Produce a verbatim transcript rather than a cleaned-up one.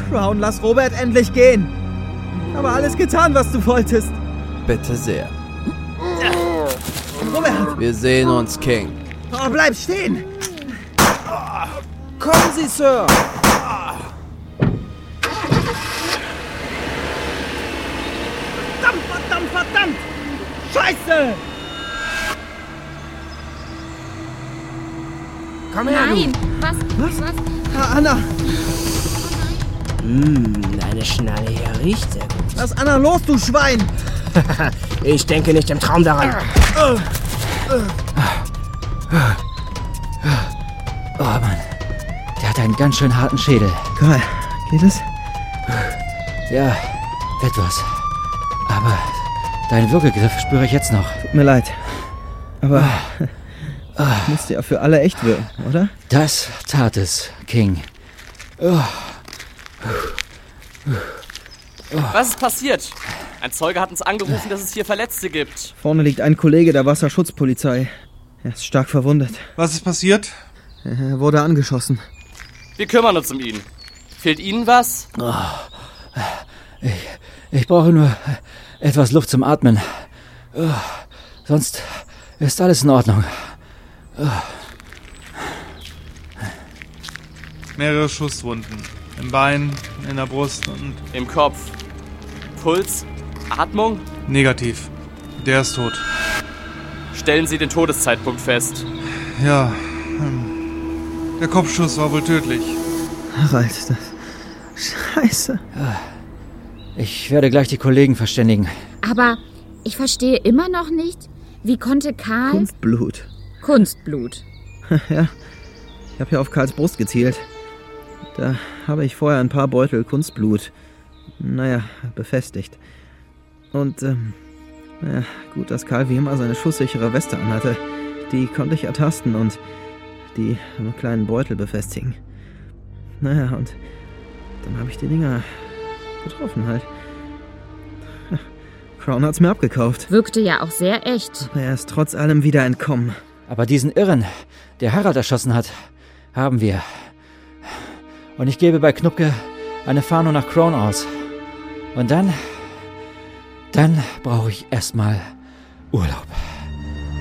Crown, lass Robert endlich gehen. Aber alles getan, was du wolltest. Bitte sehr. Robert! Wir sehen uns, King. Oh, bleib stehen! Kommen Sie, Sir! Verdammt, verdammt, verdammt! Scheiße! Komm her, Nein, du. was? Was? Was? Ah, Anna! Hm, deine Schnalle hier riecht sehr gut. Lass Anna los, du Schwein! Ich denke nicht im Traum daran. Oh Mann, der hat einen ganz schön harten Schädel. Karl, geht es? Ja, etwas. Aber deinen Würgegriff spüre ich jetzt noch. Tut mir leid. Aber musste ja für alle echt wirken, oder? Das tat es, King. Oh. Was ist passiert? Ein Zeuge hat uns angerufen, dass es hier Verletzte gibt. Vorne liegt ein Kollege der Wasserschutzpolizei. Er ist stark verwundet. Was ist passiert? Er wurde angeschossen. Wir kümmern uns um ihn. Fehlt Ihnen was? Oh. Ich, ich brauche nur etwas Luft zum Atmen. Oh. Sonst ist alles in Ordnung. Oh. Mehrere Schusswunden. Im Bein, in der Brust und... Im Kopf. Puls? Atmung? Negativ. Der ist tot. Stellen Sie den Todeszeitpunkt fest. Ja. Der Kopfschuss war wohl tödlich. Harald, das... Scheiße. Ich werde gleich die Kollegen verständigen. Aber ich verstehe immer noch nicht, wie konnte Karl... Kunstblut. Kunstblut. Ja, ich habe ja auf Karls Brust gezielt. Da habe ich vorher ein paar Beutel Kunstblut, naja, befestigt. Und, ähm, naja, gut, dass Karl wie immer seine schusssichere Weste anhatte. Die konnte ich ertasten und die am kleinen Beutel befestigen. Naja, und dann habe ich die Dinger getroffen halt. Crown hat's mir abgekauft. Wirkte ja auch sehr echt. Er ist trotz allem wieder entkommen. Aber diesen Irren, der Harald erschossen hat, haben wir. Und ich gebe bei Knupke eine Fahndung nach Crown aus. Und dann, dann brauche ich erstmal Urlaub.